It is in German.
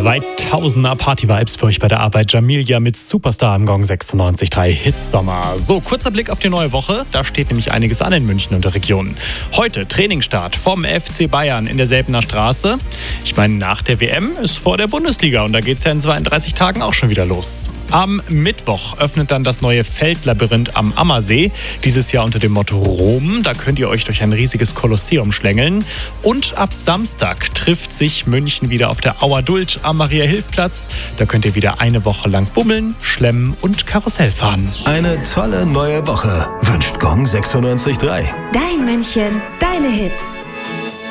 2000er Party-Vibes für euch bei der Arbeit. Jamilia mit Superstar am Gong 96.3 Hitsommer. So, kurzer Blick auf die neue Woche. Da steht nämlich einiges an in München und der Region. Heute Trainingsstart vom FC Bayern in der Selbener Straße. Ich meine, nach der WM ist vor der Bundesliga und da geht es ja in 32 Tagen auch schon wieder los. Am Mittwoch öffnet dann das neue Feldlabyrinth am Ammersee. Dieses Jahr unter dem Motto Rom. Da könnt ihr euch durch ein riesiges Kolosseum schlängeln. Und ab Samstag trifft sich München wieder auf der Auer Duld am Maria-Hilf-Platz. Da könnt ihr wieder eine Woche lang bummeln, schlemmen und Karussell fahren. Eine tolle neue Woche wünscht Gong 96.3. Dein München, deine Hits.